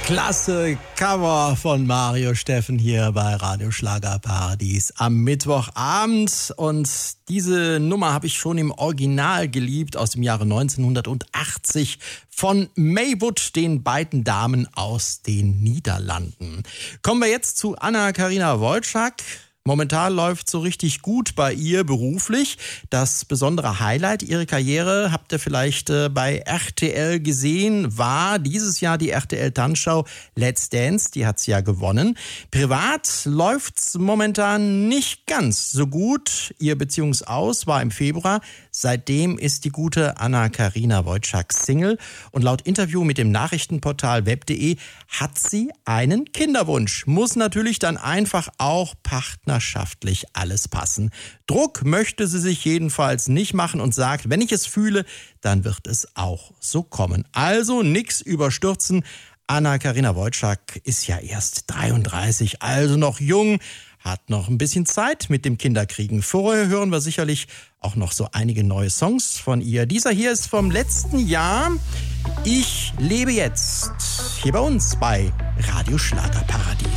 Klasse Cover von Mario Steffen hier bei Radio Schlagerparadies am Mittwochabend. Und diese Nummer habe ich schon im Original geliebt aus dem Jahre 1980 von Maywood, den beiden Damen aus den Niederlanden. Kommen wir jetzt zu Anna-Karina Wojcik. Momentan läuft so richtig gut bei ihr beruflich. Das besondere Highlight ihrer Karriere, habt ihr vielleicht bei RTL gesehen, war dieses Jahr die RTL-Tanzshow Let's Dance. Die hat sie ja gewonnen. Privat läuft's momentan nicht ganz so gut. Ihr Beziehungsaus war im Februar. Seitdem ist die gute Anna-Karina Wojcik Single. Und laut Interview mit dem Nachrichtenportal web.de hat sie einen Kinderwunsch. Muss natürlich dann einfach auch partnerschaftlich alles passen. Druck möchte sie sich jedenfalls nicht machen und sagt, wenn ich es fühle, dann wird es auch so kommen. Also nix überstürzen. Anna-Karina Wojcik ist ja erst 33, also noch jung, hat noch ein bisschen Zeit mit dem Kinderkriegen. Vorher hören wir sicherlich auch noch so einige neue Songs von ihr. Dieser hier ist vom letzten Jahr. Ich lebe jetzt. Hier bei uns bei Radio Schlagerparadies.